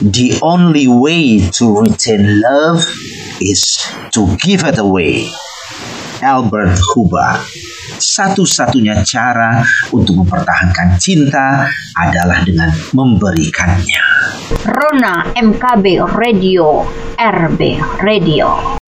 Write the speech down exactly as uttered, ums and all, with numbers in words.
The only way to retain love is to give it away. Albert Hubbard. Satu-satunya cara untuk mempertahankan cinta adalah dengan memberikannya. Rona M K B Radio, R B Radio.